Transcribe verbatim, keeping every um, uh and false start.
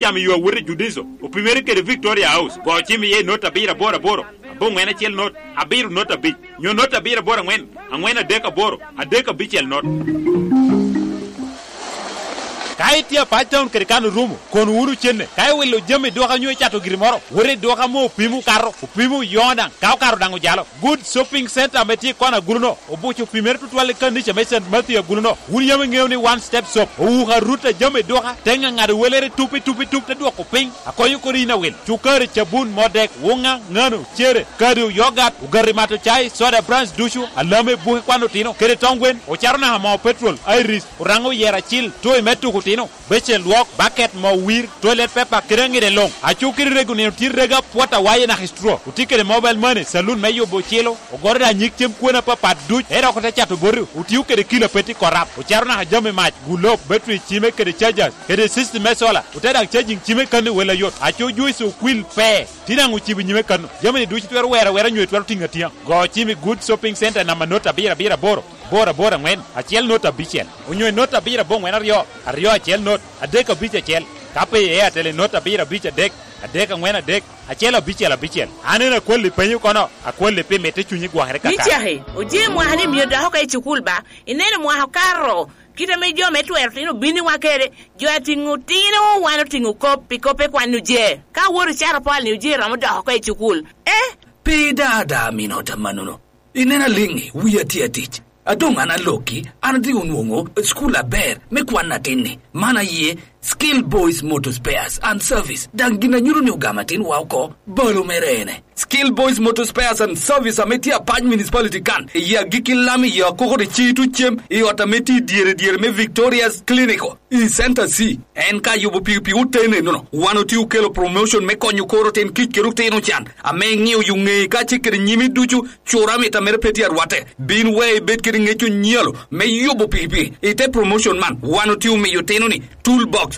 jam yo wure judizo o primere ke Victoria House go chimi ye nota bira bora boro bo ngena chel not abiru nota bi nyo nota bira bora ngwen angwena deka boro adeka bichel not kai tia pachon kerikanu rumu konu uru chenne kai welo jeme doka nyo chato girimoro wore doka mo pimu karo pimu yonda kaw karo dango jalo good shopping center meti kona guluno obucho primer tutwale kandiche mesen matia guluno wuri yame ngewni one step shop o ha ruta jeme doka tenga ngade welere tupi tupi tupi doko ping akoyo korina wel chukare chabun modek wonga ngano chere kadu yogurt ugarimato chai soda branch dushu alame buhe kwano tino kere tongwen o charna hama petrol iris urango yera chill toy metu tino beche luok bucket mo wir toilet paper kirengi de long achukiri regu ne tirrega pota waye na histro utikere mobile money saloon meyo bochelo ogorda nyiktem kwena papa duch era ko ta chato boru utiukere kilo peti korap ucharna hajame match gulop battery chime kere chargers kere system mesola uteda charging chime kan wela yot acho juice kwil pe tinangu chibi nyime kan jamani duch twer wera wera nywe twer tingatia go chimi good shopping center na manota bira bira boro bora bora ngwen achiel nota bichel unyo nota bira bo ngwen ario ario achiel not adeka biche chel kape e atele nota bira biche dek adeka ngwen adek achiel bichel bichel anena kweli penyu kono akweli pe mete chunyi gwahre kaka biche oje mwa hani mioda hoka ichukulba inene mwa hakaro kita mejo metwer tino bini wakere jo atingu tino wano tingu kopi kope kwa nuje ka wori chara pal nuje ramoda hoka ichukul eh pedada minota manuno inena lingi wiya tia tich adong ana loki anadi unwongo school aber mekwana tini mana ye Skill Boys Motor Spares and Service dangina nyuru ni ugamatin wako bolo merene Skill Boys Motor Spares and Service ameti apaj municipality kan ya gikilami ya koko de chitu chem e otameti diere diere me Victoria's Clinico i center C enka yubo piu piu tene no wano tiu kelo promotion me konyu koro ten kit keru teno chan ame ngiu yunge ka chikere nyimi duchu chora meta mere peti arwate bin way bet kere ngechu nyelo me yubo piu piu ite promotion man wano tiu me yoteno ni toolbox